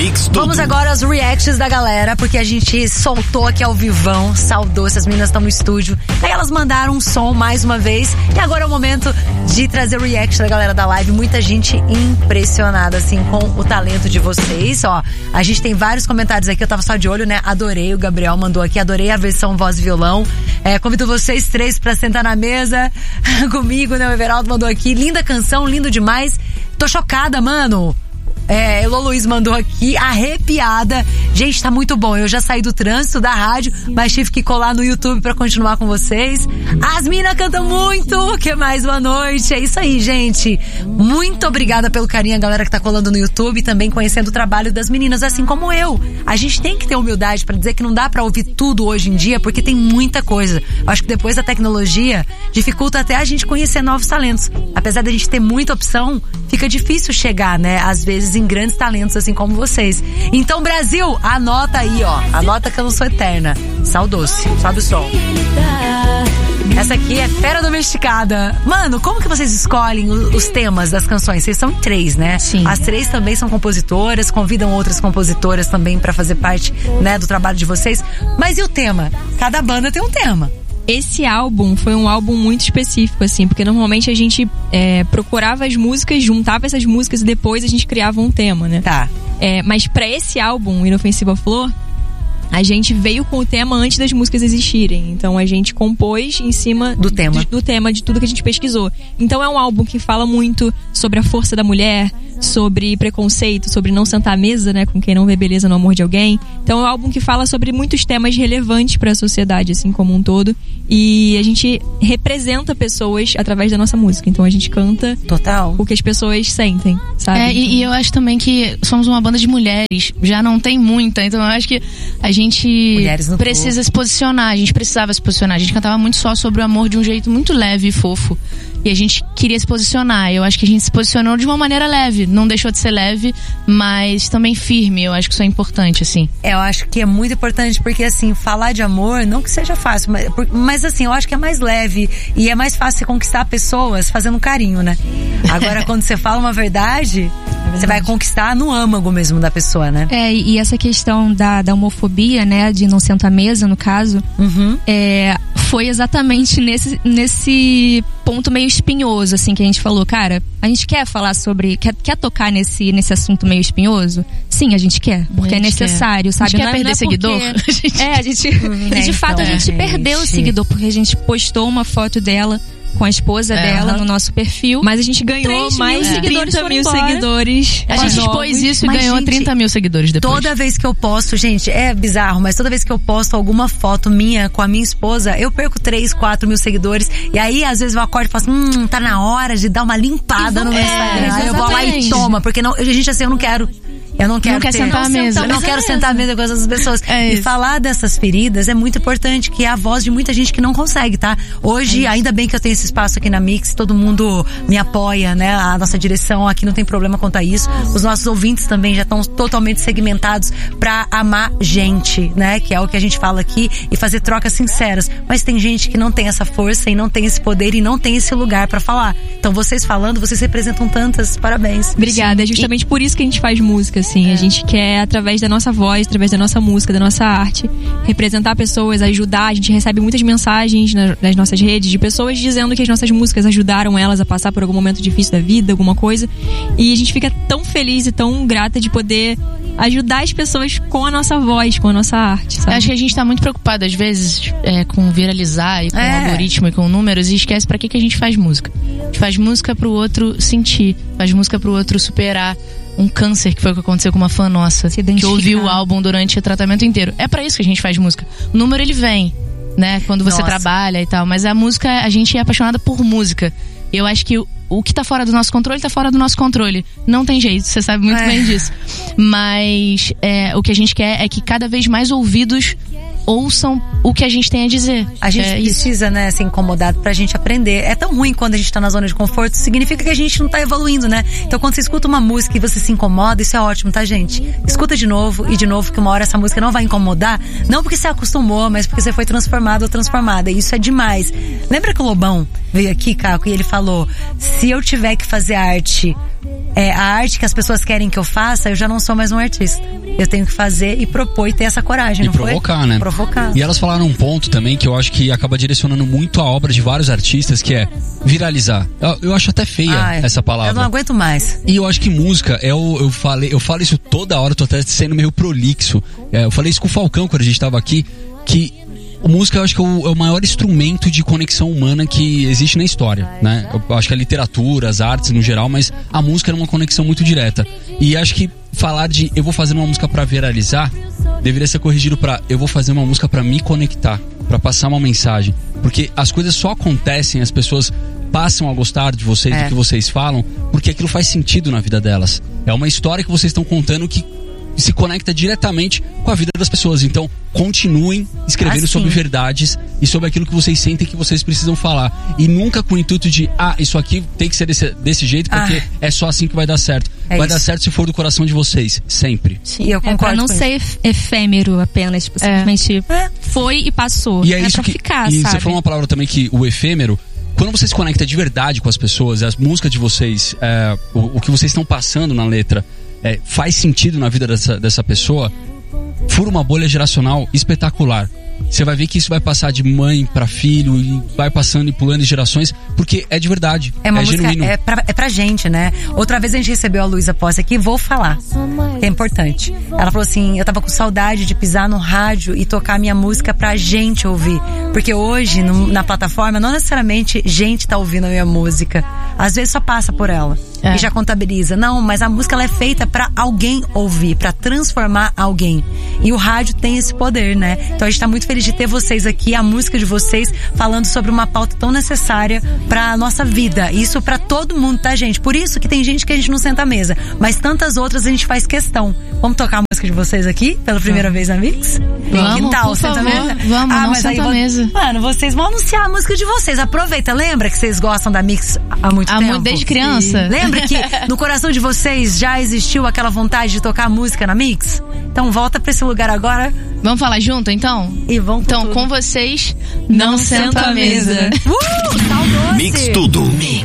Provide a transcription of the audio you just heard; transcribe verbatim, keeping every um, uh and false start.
Mix Tudo. Vamos agora aos reacts da galera, porque a gente soltou aqui ao vivão, saudou, essas meninas estão no estúdio. Aí elas mandaram um som mais uma vez, e agora é o momento de trazer o react da galera da live. Muita gente impressionada, assim, com o talento de vocês, ó. A gente tem vários comentários aqui, eu tava só de olho, né? Adorei, o Gabriel mandou aqui, adorei a versão voz e violão. É, convido vocês três pra sentar na mesa comigo, né? O Everaldo mandou aqui, linda canção, lindo demais. Tô chocada, mano. É, Elô Luiz mandou aqui, arrepiada. Gente, tá muito bom. Eu já saí do trânsito, da rádio, mas tive que colar no YouTube pra continuar com vocês. As minas cantam muito. O que mais? Boa noite. É isso aí, gente. Muito obrigada pelo carinho, a galera que tá colando no YouTube, também conhecendo o trabalho das meninas, assim como eu. A gente tem que ter humildade pra dizer que não dá pra ouvir tudo hoje em dia, porque tem muita coisa. Eu acho que depois da tecnologia, dificulta até a gente conhecer novos talentos. Apesar da gente ter muita opção, fica difícil chegar, né? Às vezes em grandes talentos, assim como vocês. Então, Brasil, anota aí, ó. Anota que eu não sou eterna. Saudoce. Sobe o som. Essa aqui é Fera Domesticada. Mano, como que vocês escolhem os temas das canções? Vocês são três, né? Sim. As três também são compositoras, convidam outras compositoras também pra fazer parte, né, do trabalho de vocês. Mas e o tema? Cada banda tem um tema. Esse álbum foi um álbum muito específico, assim, porque normalmente a gente é, procurava as músicas, juntava essas músicas e depois a gente criava um tema, né? Tá. É, mas pra esse álbum, Inofensiva Flor, a gente veio com o tema antes das músicas existirem. Então a gente compôs em cima do tema, do, do tema de tudo que a gente pesquisou. Então é um álbum que fala muito sobre a força da mulher, sobre preconceito, sobre não sentar à mesa, né, com quem não vê beleza no amor de alguém. Então é um álbum que fala sobre muitos temas relevantes para a sociedade, assim, como um todo. E a gente representa pessoas através da nossa música. Então a gente canta total o que as pessoas sentem, sabe? É, e, e eu acho também que somos uma banda de mulheres, já não tem muita, então eu acho que a gente precisa corpo. se posicionar, a gente precisava se posicionar. A gente cantava muito só sobre o amor de um jeito muito leve e fofo. E a gente queria se posicionar. Eu acho que a gente se posicionou de uma maneira leve. Não deixou de ser leve, mas também firme. Eu acho que isso é importante, assim. É, eu acho que é muito importante, porque assim, falar de amor, não que seja fácil, mas, mas assim, eu acho que é mais leve e é mais fácil você conquistar pessoas fazendo carinho, né? Agora, quando você fala uma verdade, é você vai conquistar no âmago mesmo da pessoa, né? É, e essa questão da, da homofobia, né, de não sentar à mesa, no caso, uhum. é, foi exatamente nesse, nesse ponto meio espinhoso, assim, que a gente falou, cara, a gente quer falar sobre, quer, quer tocar nesse, nesse assunto meio espinhoso? Sim, a gente quer, porque gente é necessário, quer. sabe? A gente não quer é, perder não é seguidor? Porque, é, a gente, hum, é, de fato então, a gente, gente perdeu o seguidor, porque a gente postou uma foto dela com a esposa é, dela uhum. no nosso perfil. Mas a gente ganhou mais de trinta mil seguidores. A gente expôs isso e mas, ganhou gente, trinta mil seguidores depois. Toda vez que eu posto, gente, é bizarro, mas toda vez que eu posto alguma foto minha com a minha esposa, eu perco três, quatro mil seguidores. E aí, às vezes, eu acordo e falo assim, hum, tá na hora de dar uma limpada no meu Instagram. Aí eu vou lá e toma, porque não, gente, assim, eu não quero. Eu não quero não quer ter, sentar à mesa. Eu não quero sentar à mesa com essas pessoas. É e falar dessas feridas é muito importante, que é a voz de muita gente que não consegue, tá? Hoje, é ainda bem que eu tenho esse espaço aqui na Mix, todo mundo me apoia, né? A nossa direção aqui não tem problema quanto a isso. Os nossos ouvintes também já estão totalmente segmentados pra amar gente, né? Que é o que a gente fala aqui, e fazer trocas sinceras. Mas tem gente que não tem essa força e não tem esse poder e não tem esse lugar pra falar. Então vocês falando, vocês representam tantas, parabéns. Obrigada, é justamente por isso que a gente faz música, assim, é. A gente quer, através da nossa voz, através da nossa música, da nossa arte, representar pessoas, ajudar. A gente recebe muitas mensagens na, nas nossas redes de pessoas dizendo que as nossas músicas ajudaram elas a passar por algum momento difícil da vida, alguma coisa, e a gente fica tão feliz e tão grata de poder ajudar as pessoas com a nossa voz, com a nossa arte, sabe? Acho que a gente tá muito preocupado às vezes é, com viralizar e com é. algoritmo e com números, e esquece pra que, que a gente faz música. A gente faz música pro outro sentir, faz música pro outro superar um câncer, que foi o que aconteceu com uma fã nossa, que ouviu o álbum durante o tratamento inteiro. É pra isso que a gente faz música. O número, ele vem, né, quando você nossa. trabalha e tal, mas a música, a gente é apaixonada por música. Eu acho que o, o que tá fora do nosso controle, tá fora do nosso controle. Não tem jeito, você sabe muito é. bem disso. Mas é, o que a gente quer é que cada vez mais ouvidos ouçam o que a gente tem a dizer. A gente é precisa, isso. né, ser incomodado pra gente aprender. É tão ruim quando a gente tá na zona de conforto, significa que a gente não tá evoluindo, né? Então quando você escuta uma música e você se incomoda, isso é ótimo, tá, gente? Escuta de novo e de novo, que uma hora essa música não vai incomodar, não porque você acostumou, mas porque você foi transformado ou transformada. E isso é demais. Lembra que o Lobão veio aqui, Caco, e ele falou, se eu tiver que fazer arte é, a arte que as pessoas querem que eu faça, eu já não sou mais um artista. Eu tenho que fazer e propor e ter essa coragem, e não provocar, foi? né? Provocar. E elas falaram um ponto também que eu acho que acaba direcionando muito a obra de vários artistas, que é viralizar. Eu, eu acho até feia Ai, essa palavra. Eu não aguento mais. E eu acho que música, eu, eu, falei, eu falo isso toda hora, tô até sendo meio prolixo. É, eu falei isso com o Falcão quando a gente tava aqui, que a música eu acho que é o, é o maior instrumento de conexão humana que existe na história, né? Eu acho que a literatura, as artes no geral, mas a música é uma conexão muito direta. E acho que falar de eu vou fazer uma música pra viralizar deveria ser corrigido pra eu vou fazer uma música pra me conectar, pra passar uma mensagem. Porque as coisas só acontecem, as pessoas passam a gostar de vocês, é. do que vocês falam, porque aquilo faz sentido na vida delas. É uma história que vocês estão contando que se conecta diretamente com a vida das pessoas. Então, continuem escrevendo assim. sobre verdades e sobre aquilo que vocês sentem que vocês precisam falar. E nunca com o intuito de, ah, isso aqui tem que ser desse, desse jeito, porque ah. é só assim que vai dar certo. É vai isso. dar certo se for do coração de vocês, sempre. Sim, eu concordo. É pra não com ser isso. efêmero apenas, tipo, simplesmente é. foi e passou. E é, é isso pra que, ficar, e sabe? você falou uma palavra também que o efêmero, quando você se conecta de verdade com as pessoas, as músicas de vocês, é, o, o que vocês estão passando na letra, É, faz sentido na vida dessa, dessa pessoa, fura uma bolha geracional espetacular. Você vai ver que isso vai passar de mãe pra filho e vai passando e pulando de gerações, porque é de verdade, é, uma é música, genuíno. É pra, é pra gente, né? Outra vez a gente recebeu a Luísa Posse aqui, vou falar, que é importante. Ela falou assim, eu tava com saudade de pisar no rádio e tocar minha música pra gente ouvir. Porque hoje, no, na plataforma, não necessariamente gente tá ouvindo a minha música. Às vezes só passa por ela. É. E já contabiliza. Não, mas a música ela é feita pra alguém ouvir, pra transformar alguém. E o rádio tem esse poder, né? Então a gente tá muito feliz de ter vocês aqui, a música de vocês, falando sobre uma pauta tão necessária pra nossa vida. Isso pra todo mundo, tá, gente? Por isso que tem gente que a gente não senta à mesa, mas tantas outras a gente faz questão. Vamos tocar a música de vocês aqui, pela primeira vez na Mix? Vamos, que tal? por Senta favor. mesa? Vamos, ah, não mas senta aí, a mesa. Mano, vocês vão anunciar a música de vocês. Aproveita, lembra que vocês gostam da Mix há muito há tempo? Muito, desde criança. Sim. Lembra que no coração de vocês já existiu aquela vontade de tocar música na Mix? Então volta pra esse lugar agora. Vamos falar junto, então? E vamos Então, tudo. com vocês, não, não senta a mesa. Uh, Mix tudo. Mix.